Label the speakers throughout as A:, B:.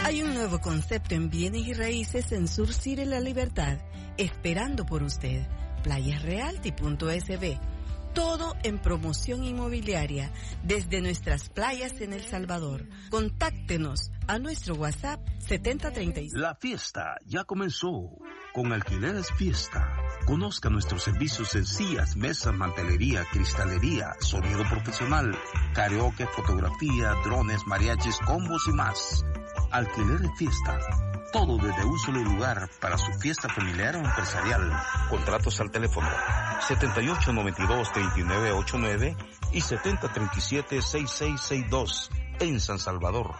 A: Hay un nuevo concepto en bienes y raíces en Sur City La Libertad, esperando por usted. Playasrealty.sb. Todo en promoción inmobiliaria desde nuestras playas en El Salvador. Contáctenos a nuestro WhatsApp 7036.
B: La fiesta ya comenzó. Con Alquileres Fiesta. Conozca nuestros servicios en sillas, mesas, mantelería, cristalería, sonido profesional, karaoke, fotografía, drones, mariachis, combos y más. Alquileres Fiesta. Todo desde un solo lugar para su fiesta familiar o empresarial. Contratos al teléfono 7892-3989 y 7037-6662 en San Salvador.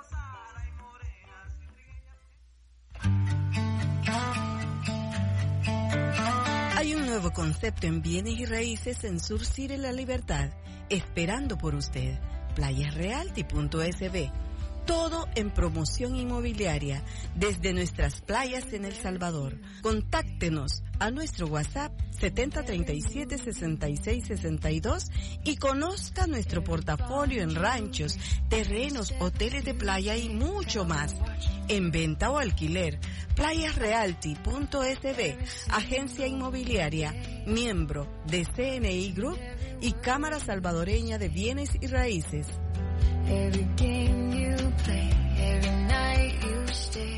A: Hay un nuevo concepto en bienes y raíces en Sur City La Libertad, esperando por usted. Playasrealty.sb. Todo en promoción inmobiliaria desde nuestras playas en El Salvador. Contáctenos a nuestro WhatsApp 7037-6662 y conozca nuestro portafolio en ranchos, terrenos, hoteles de playa y mucho más. En venta o alquiler, playasrealty.sb, agencia inmobiliaria, miembro de CNI Group y Cámara Salvadoreña de Bienes y Raíces.
C: Every game you play, every night you stay.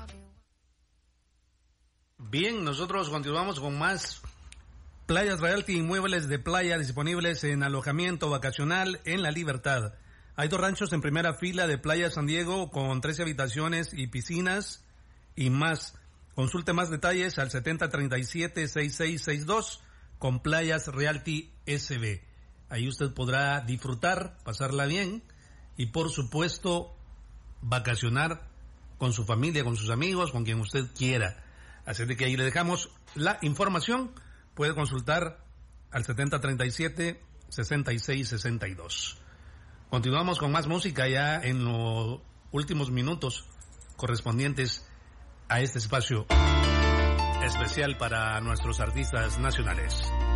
D: Bien, nosotros continuamos con más Playas Realty, inmuebles de playa disponibles en alojamiento vacacional en La Libertad. Hay 2 ranchos en primera fila de Playa San Diego con 13 habitaciones y piscinas y más. Consulte más detalles al 7037-6662 con Playas Realty SB. Ahí usted podrá disfrutar, pasarla bien y por supuesto vacacionar con su familia, con sus amigos, con quien usted quiera. Así de que ahí le dejamos la información. Puede consultar al 7037-6662. Continuamos con más música ya en los últimos minutos correspondientes a este espacio especial para nuestros artistas nacionales.